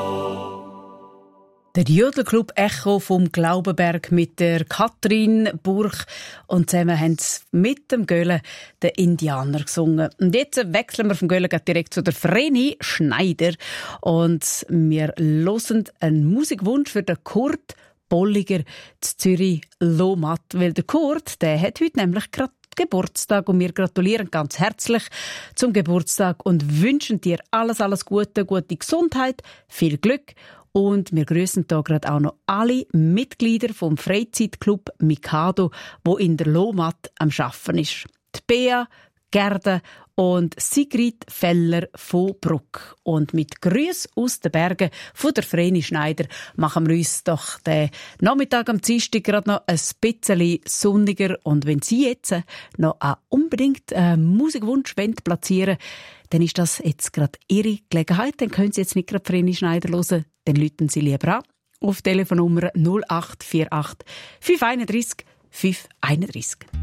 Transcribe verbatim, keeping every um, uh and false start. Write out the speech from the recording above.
Der Jodelclub Echo vom Glaubenberg mit der Katrin Burch. Und zusammen haben sie mit dem Göhle den Indianer gesungen. Und jetzt wechseln wir vom Göhle direkt zu der Vreni Schneider. Und wir hören einen Musikwunsch für den Kurt Bolliger zu Zürich-Lohmatt. Weil der Kurt, der hat heute nämlich gerade Geburtstag und wir gratulieren ganz herzlich zum Geburtstag und wünschen dir alles, alles Gute, gute Gesundheit, viel Glück. Und wir grüßen hier gerade auch noch alle Mitglieder vom Freizeitclub Mikado, wo in der Lohmatt am Arbeiten ist. Die Bea, Gerda und Sigrid Feller von Bruck. Und mit Grüß aus den Bergen von der Vreni Schneider machen wir uns doch den Nachmittag am Dienstag gerade noch ein bisschen sonniger. Und wenn Sie jetzt noch unbedingt einen Musikwunsch platzieren wollen, dann ist das jetzt gerade Ihre Gelegenheit. Dann können Sie jetzt nicht gerade Vreni Schneider hören, dann rufen Sie lieber an auf Telefonnummer null acht vier acht fünf eins eins fünf eins eins.